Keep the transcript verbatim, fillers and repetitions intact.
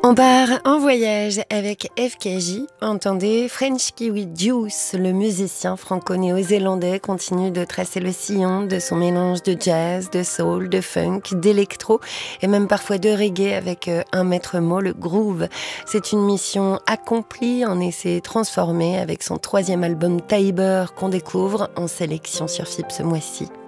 On part en voyage avec F K J. Entendez, French Kiwi Juice, le musicien franco-néo-zélandais, continue de tracer le sillon de son mélange de jazz, de soul, de funk, d'électro et même parfois de reggae avec un maître mot, le groove. C'est une mission accomplie, un essai transformé avec son troisième album Tiber qu'on découvre en sélection sur F I P ce mois-ci.